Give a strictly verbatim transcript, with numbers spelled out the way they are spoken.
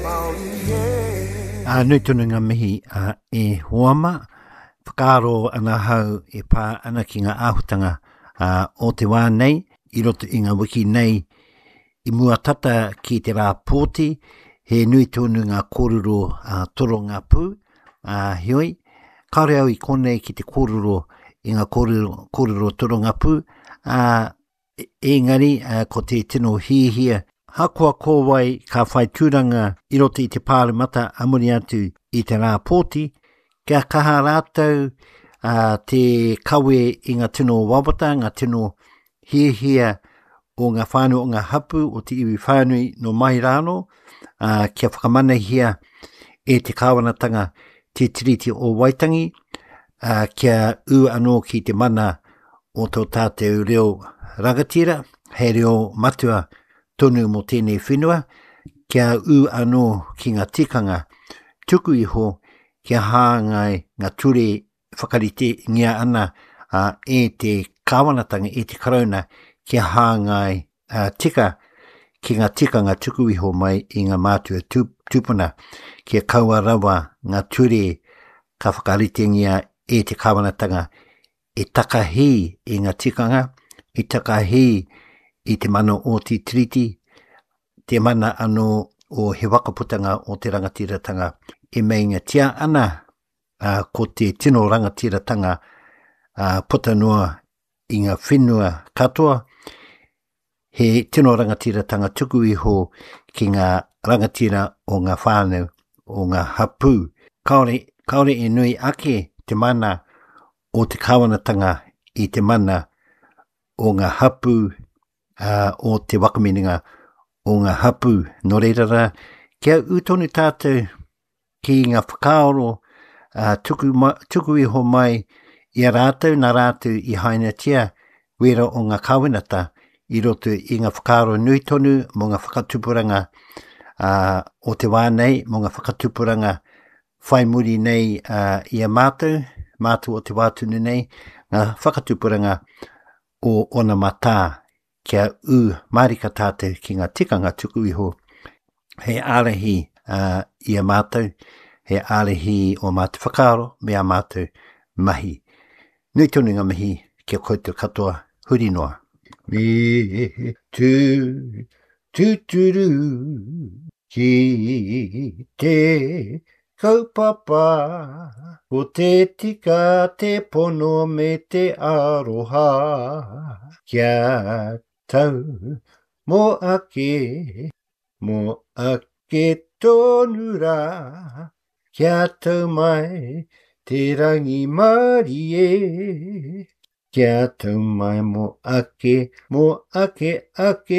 A nui tunu ngā mihi a e hoama, whakaaro ana hau e pā ana ki ngā āhutanga a o te wā nei, i roto i ngā wiki nei, i mua tata ki te rā pōti, he nui tunu ngā kōrero a toro ngā pū, a hioi, kaore au i konei ki te kōrero i ngā kōrero, kōrero toro ngā pū, a e ngari a, ko te tino hihia, Hakua kōwai ka whai tūranga i roto i te pāremata amuri atu i te rā pōti, kia kaha rātou uh, te kawe i ngā tino wawata, ngā tino hia o ngā whānau o ngā hapu o te iwi whānui no mai rāno, uh, kia whakamana hia e te kāwanatanga te tiriti o Waitangi, uh, kia u anō ki te mana o tō tātou reo rangatira, he reo matua tonu mo tēnei whenua, kia u anō ki ngā tikanga, tuku iho, kia hāngai ngā ture whakarite ngia ana uh, e te kāwanatanga, e te karauna, kia hāngai uh, tika ki ngā tikanga tuku iho mai i ngā mātua tūpuna, kia kaua rawa ngā ture ka whakarite ngia e te kāwanatanga, e takahi i ngā tikanga, e takahi i te mana o te tiriti, te mana anō o he wakaputanga o te rangatiratanga, e mei ngā tia ana uh, ko te tino rangatiratanga uh, puta noa i ngā whenua katoa, he tino rangatiratanga tuku iho ki ngā rangatira o ngā whānau o ngā hapu. Kaore, kaore e nui ake te mana o te kāwanatanga i te mana o ngā hapu uh, o te wakamininga o ngā hapu no reirara, kia utonu tātou ki ngā whakaoro uh, tuku, ma, tuku iho mai i a rātou, nā rātou i hainatia wera o ngā kāwenata i roto i ngā whakaoro nui tonu mo ngā whakatupuranga uh, o te wānei, mo ngā whakatupuranga whai muri nei uh, i a mātou, mātou o te wātunu nei, ngā whakatupuranga o ona matā, kia u marika tātou ki ngā tikanga tuku iho. He ārahi uh, i a mātou, he ārahi o mātou whakaaro, me a mātou mahi. Nui tonu ngā mihi, kia koutou katoa, huri noa. Me tu, tu turu, ki te kaupapa, o te tika te pono me te aroha, kia tau, mo ake, mo ake tonu rā, kia tau mai, te rangi mari e, kia tau mai mo ake, mo ake ake.